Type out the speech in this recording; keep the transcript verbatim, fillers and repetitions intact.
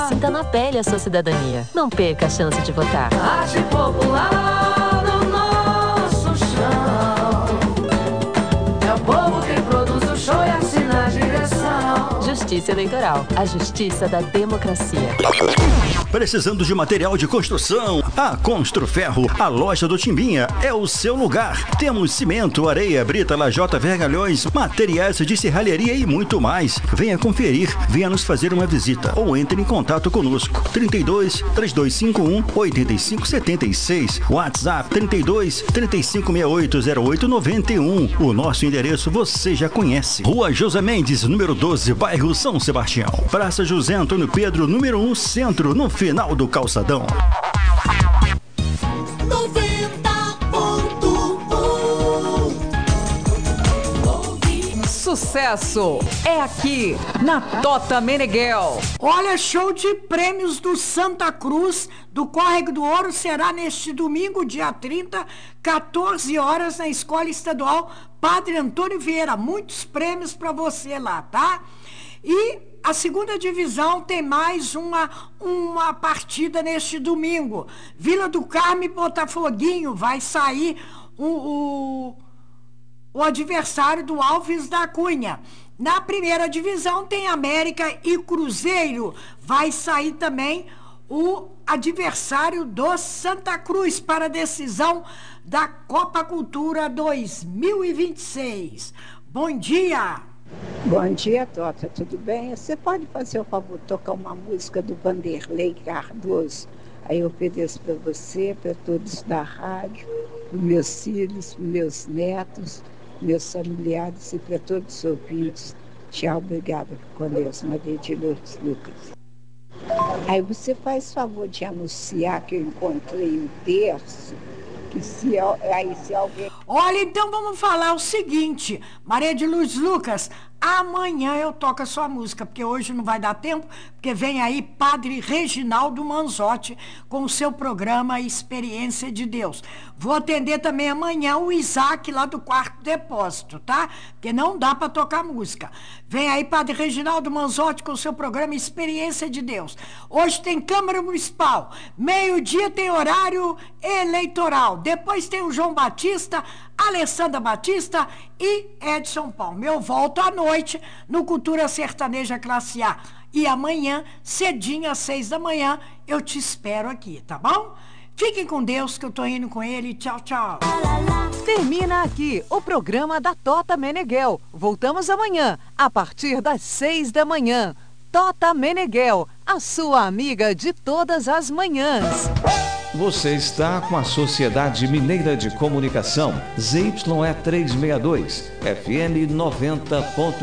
Sinta na pele a sua cidadania. Não perca a chance de votar. Arte popular no nosso chão. É o povo que produz o show e assina a direção. Justiça Eleitoral, a justiça da democracia. Precisando de material de construção? A Construferro, a loja do Timbinha, é o seu lugar. Temos cimento, areia, brita, lajota, vergalhões, materiais de serralheria e muito mais. Venha conferir, venha nos fazer uma visita ou entre em contato conosco. trinta e dois, três dois cinco um, oito cinco sete seis, WhatsApp trinta e dois, trinta e cinco sessenta e oito, zero oito noventa e um. O nosso endereço você já conhece. Rua José Mendes, número doze, bairro São Sebastião. Praça José Antônio Pedro, número um, Centro, no final do calçadão. Sucesso é aqui na Tota Meneghel. Olha, show de prêmios do Santa Cruz do Córrego do Ouro será neste domingo, dia trinta, quatorze horas, na Escola Estadual Padre Antônio Vieira. Muitos prêmios para você lá, tá? E a segunda divisão tem mais uma, uma partida neste domingo. Vila do Carmo e Botafoguinho vai sair o, o, o adversário do Alves da Cunha. Na primeira divisão tem América e Cruzeiro. Vai sair também o adversário do Santa Cruz para a decisão da Copa Cultura dois mil e vinte e seis. Bom dia! Bom dia, Tota, tudo bem? Você pode fazer o favor de tocar uma música do Vanderlei Cardoso? Aí eu ofereço para você, para todos da rádio, para meus filhos, para meus netos, meus familiares e para todos os ouvintes. Tchau, obrigada. Com Deus, Maria de Lourdes Lucas. Aí você faz favor de anunciar que eu encontrei um terço. Se, aí, se alguém... Olha, então vamos falar o seguinte, Maria de Luz Lucas, amanhã eu toco a sua música, porque hoje não vai dar tempo, porque vem aí Padre Reginaldo Manzotti com o seu programa Experiência de Deus. Vou atender também amanhã o Isaac lá do Quarto Depósito, tá? Porque não dá para tocar música. Vem aí Padre Reginaldo Manzotti com o seu programa Experiência de Deus. Hoje tem Câmara Municipal, meio-dia tem horário eleitoral. Depois tem o João Batista, Alessandra Batista e Edson Palme. Eu volto à noite no Cultura Sertaneja Classe A. E amanhã, cedinho às seis da manhã, eu te espero aqui, tá bom? Fiquem com Deus, que eu tô indo com ele. Tchau, tchau. Termina aqui o programa da Tota Meneghel. Voltamos amanhã, a partir das seis da manhã. Tota Meneghel, a sua amiga de todas as manhãs. Você está com a Sociedade Mineira de Comunicação, Z Y E trezentos e sessenta e dois, F M noventa ponto